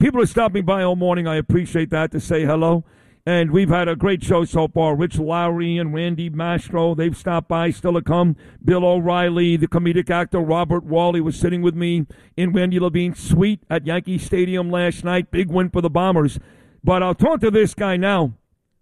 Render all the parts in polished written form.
people are stopping by all morning. I appreciate that, to say hello. And we've had a great show so far. Rich Lowry and Randy Mastro, they've stopped by, still to come. Bill O'Reilly, the comedic actor Robert Wally was sitting with me in Randy Levine's suite at Yankee Stadium last night. Big win for the Bombers. But I'll talk to this guy now.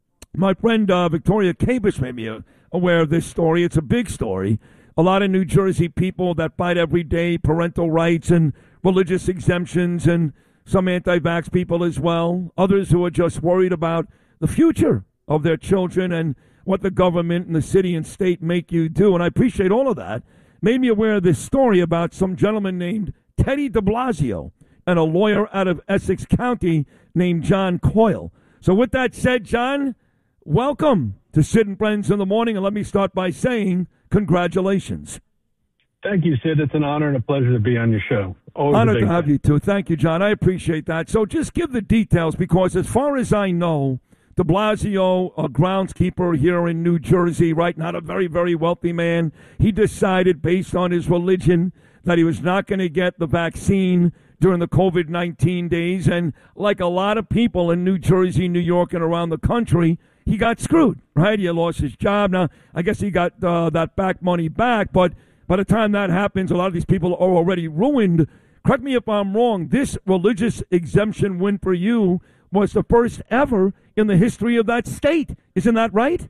My friend Victoria Kabish made me aware of this story. It's a big story. A lot of New Jersey people that fight every day, parental rights and religious exemptions, and some anti-vax people as well. Others who are just worried about the future of their children and what the government and the city and state make you do. And I appreciate all of that. Made me aware of this story about some gentleman named Teddy de Blasio and a lawyer out of Essex County named John Coyle. So with that said, John, welcome to Sid and Friends in the Morning. And let me start by saying congratulations. Thank you, Sid. It's an honor and a pleasure to be on your show. Honored to have you, too. Thank you, John. I appreciate that. So just give the details, because as far as I know, de Blasio, a groundskeeper here in New Jersey, right, not a very, very wealthy man, he decided based on his religion that he was not going to get the vaccine during the COVID-19 days. And like a lot of people in New Jersey, New York, and around the country, he got screwed, right? He lost his job. Now, I guess he got that back money back, but by the time that happens, a lot of these people are already ruined. Correct me if I'm wrong. This religious exemption win for you was the first ever in the history of that state. Isn't that right?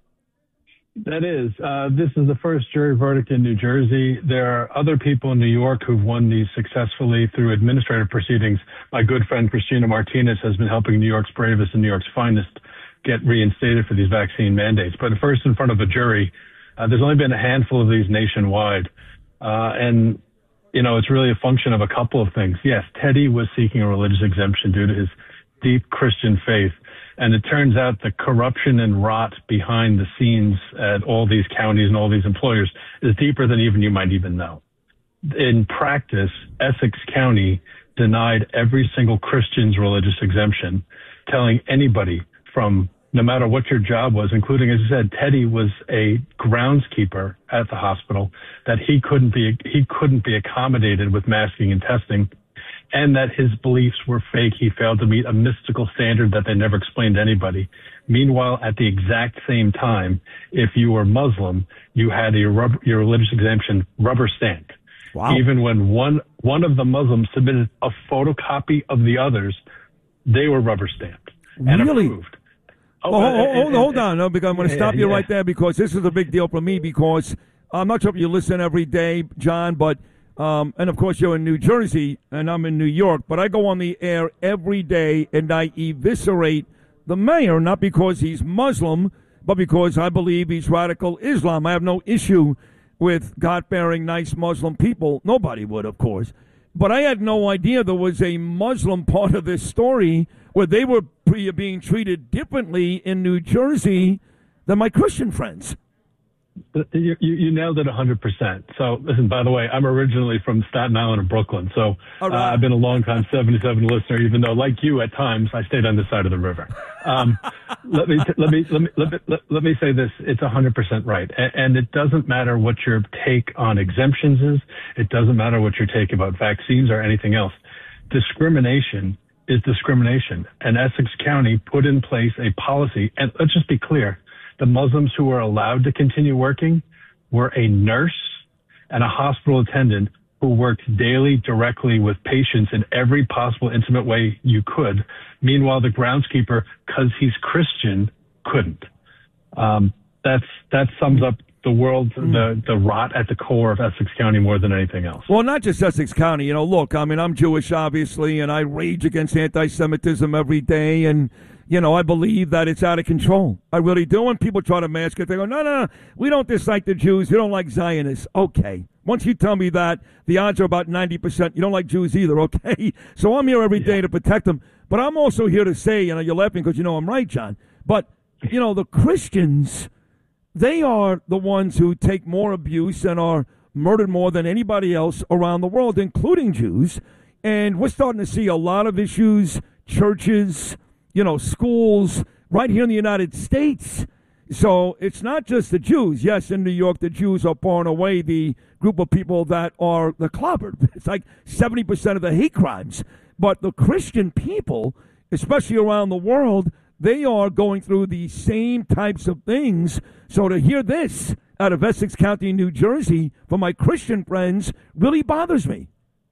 That is. This is the first jury verdict in New Jersey. There are other people in New York who've won these successfully through administrative proceedings. My good friend Christina Martinez has been helping New York's bravest and New York's finest get reinstated for these vaccine mandates. But first, in front of a jury, there's only been a handful of these nationwide. And, you know, it's really a function of a couple of things. Yes, Teddy was seeking a religious exemption due to his deep Christian faith. And it turns out the corruption and rot behind the scenes at all these counties and all these employers is deeper than even you might even know. In practice, Essex County denied every single Christian's religious exemption, telling anybody from no matter what your job was, including, as you said, Teddy was a groundskeeper at the hospital, that he couldn't be accommodated with masking and testing, and that his beliefs were fake. He failed to meet a mystical standard that they never explained to anybody. Meanwhile, at the exact same time, if you were Muslim, you had your religious exemption rubber stamped. Wow. Even when one of the Muslims submitted a photocopy of the others, they were rubber stamped and approved. Hold on, no, because I'm going to stop you right there, because this is a big deal for me, because I'm not sure if you listen every day, John, but and of course you're in New Jersey and I'm in New York, but I go on the air every day and I eviscerate the mayor, not because he's Muslim, but because I believe he's radical Islam. I have no issue with God-fearing, nice Muslim people. Nobody would, of course. But I had no idea there was a Muslim part of this story where they were being treated differently in New Jersey than my Christian friends. You nailed it 100%. So, listen, by the way, I'm originally from Staten Island and Brooklyn. So I've been a long-time 77 listener, even though, like you, at times, I stayed on this side of the river. Let me say this. It's 100% right. And it doesn't matter what your take on exemptions is. It doesn't matter what your take about vaccines or anything else. Discrimination is discrimination. And Essex County put in place a policy. And let's just be clear. The Muslims who were allowed to continue working were a nurse and a hospital attendant who worked daily directly with patients in every possible intimate way you could. Meanwhile, the groundskeeper, because he's Christian, couldn't. That sums up the world, the rot at the core of Essex County more than anything else. Well, not just Essex County. You know, look, I mean, I'm Jewish, obviously, and I rage against anti-Semitism every day, and you know, I believe that it's out of control. I really do. When people try to mask it, they go, no, we don't dislike the Jews. We don't like Zionists. Okay. Once you tell me that, the odds are about 90%. You don't like Jews either, okay? So I'm here every day to protect them. But I'm also here to say, you know, you're laughing because you know I'm right, John. But, you know, the Christians, they are the ones who take more abuse and are murdered more than anybody else around the world, including Jews. And we're starting to see a lot of issues, churches, you know, schools right here in the United States So it's not just the Jews. Yes, in New York, the Jews are far and away the group of people that are the clobbered. It's like 70% of the hate crimes. But the Christian people, especially around the world, they are going through the same types of things. So to hear this out of Essex County, New Jersey, from my Christian friends, really bothers me.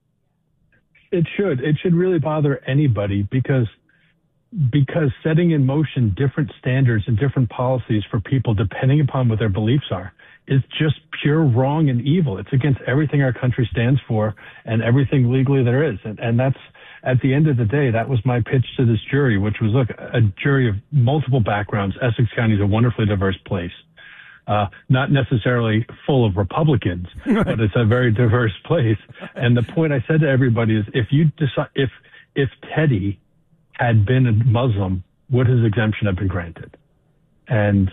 It should. It should really bother anybody because setting in motion different standards and different policies for people depending upon what their beliefs are is just pure wrong and evil. It's against everything our country stands for and everything legally there is. And that's, at the end of the day, that was my pitch to this jury, which was, look, a jury of multiple backgrounds. Essex County is a wonderfully diverse place. Not necessarily full of Republicans, but it's a very diverse place. And the point I said to everybody is, if you decide, if Teddy had been a Muslim, would his exemption have been granted? And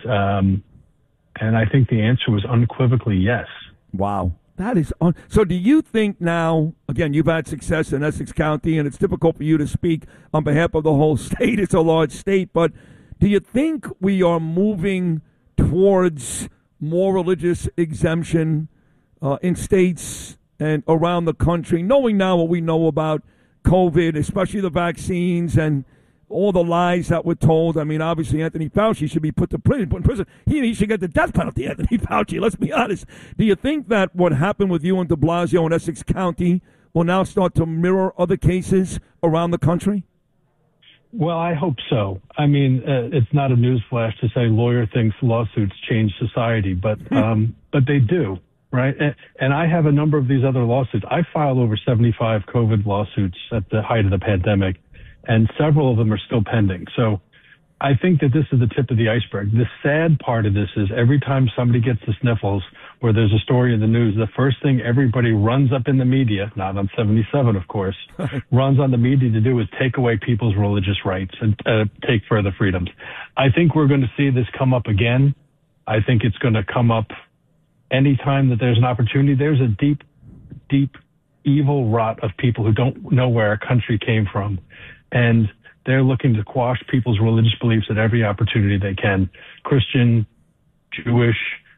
I think the answer was unequivocally yes. Wow. That is so do you think now, again, you've had success in Essex County, and it's difficult for you to speak on behalf of the whole state. It's a large state. But do you think we are moving towards more religious exemption in states and around the country, knowing now what we know about COVID, especially the vaccines and all the lies that were told? I mean, obviously, Anthony Fauci should be put in prison. He should get the death penalty, Anthony Fauci. Let's be honest. Do you think that what happened with you and de Blasio in Essex County will now start to mirror other cases around the country? Well, I hope so. I mean, it's not a newsflash to say lawyer thinks lawsuits change society, but they do, right? And I have a number of these other lawsuits. I filed over 75 COVID lawsuits at the height of the pandemic, and several of them are still pending. So I think that this is the tip of the iceberg. The sad part of this is every time somebody gets the sniffles or there's a story in the news, the first thing everybody runs up in the media, not on 77, of course, runs on the media to do is take away people's religious rights and take further freedoms. I think we're going to see this come up again. I think it's going to come up anytime that there's an opportunity. There's a deep, deep evil rot of people who don't know where our country came from. And they're looking to quash people's religious beliefs at every opportunity they can. Christian, Jewish,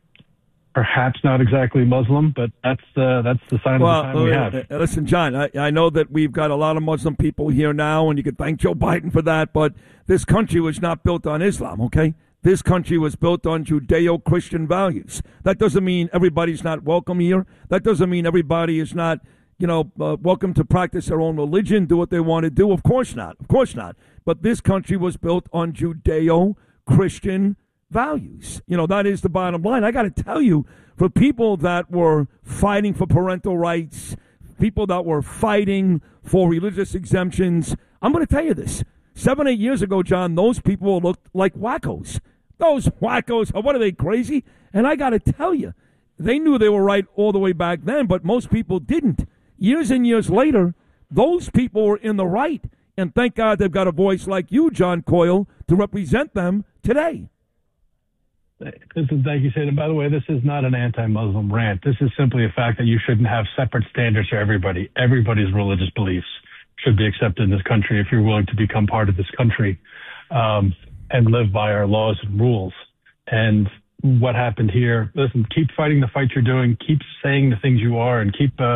perhaps not exactly Muslim, but that's the sign of the time we have. Listen, John, I know that we've got a lot of Muslim people here now, and you can thank Joe Biden for that, but this country was not built on Islam, okay? This country was built on Judeo-Christian values. That doesn't mean everybody's not welcome here. That doesn't mean everybody is not welcome to practice their own religion, do what they want to do. Of course not. Of course not. But this country was built on Judeo-Christian values. That is the bottom line. I got to tell you, for people that were fighting for parental rights, people that were fighting for religious exemptions, I'm going to tell you this. 7, 8 years ago, John, those people looked like wackos. Those wackos, what are they, crazy? And I got to tell you, they knew they were right all the way back then, but most people didn't. Years and years later, those people were in the right, and thank God they've got a voice like you, John Coyle, to represent them today. Listen, thank you, Sid. And by the way, this is not an anti-Muslim rant. This is simply a fact that you shouldn't have separate standards for everybody. Everybody's religious beliefs should be accepted in this country if you're willing to become part of this country and live by our laws and rules. And what happened here, listen, keep fighting the fight you're doing, keep saying the things you are, and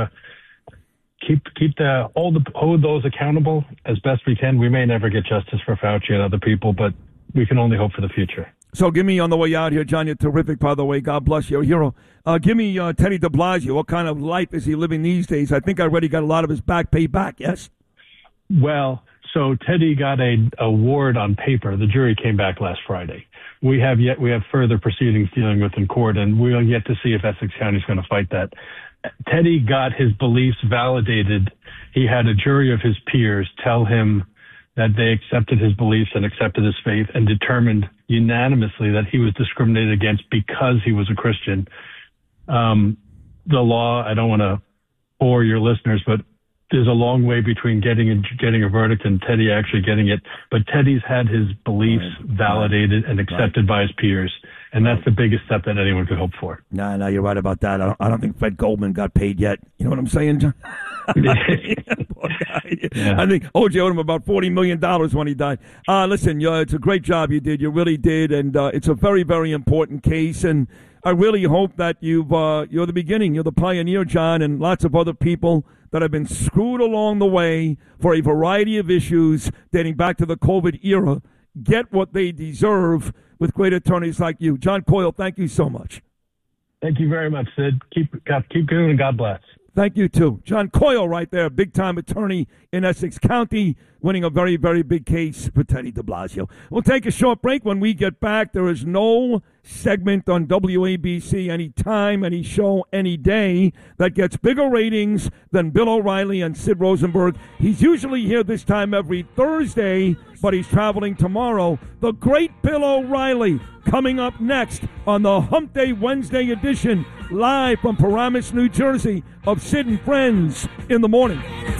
hold those accountable as best we can. We may never get justice for Fauci and other people, but we can only hope for the future. So give me on the way out here, John, you're terrific, by the way. God bless you. You're a hero. Give me Teddy de Blasio. What kind of life is he living these days? I think I already got a lot of his back paid back, yes? Well, so Teddy got an award on paper. The jury came back last Friday. We have further proceedings dealing with in court, and we'll yet to see if Essex County is going to fight that. Teddy got his beliefs validated. He had a jury of his peers tell him that they accepted his beliefs and accepted his faith and determined unanimously that he was discriminated against because he was a Christian. The law, I don't want to bore your listeners, but there's a long way between getting a verdict and Teddy actually getting it. But Teddy's had his beliefs validated and accepted by his peers. And that's the biggest step that anyone could hope for. No, you're right about that. I don't think Fred Goldman got paid yet. You know what I'm saying, John? Poor guy. Yeah. I think O.J. owed him about $40 million when he died. Listen, it's a great job you did. You really did. And it's a very, very important case. And I really hope that you're the beginning. You're the pioneer, John, and lots of other people that have been screwed along the way for a variety of issues dating back to the COVID era get what they deserve with great attorneys like you. John Coyle, thank you so much. Thank you very much, Sid. Keep going, and God bless. Thank you, too. John Coyle right there, big-time attorney in Essex County, winning a very, very big case for Teddy de Blasio. We'll take a short break. When we get back, there is no segment on WABC any time, any show, any day that gets bigger ratings than Bill O'Reilly and Sid Rosenberg. He's usually here this time every Thursday, but he's traveling tomorrow. The great Bill O'Reilly coming up next on the Hump Day Wednesday edition, live from Paramus, New Jersey, of Sid and Friends in the Morning.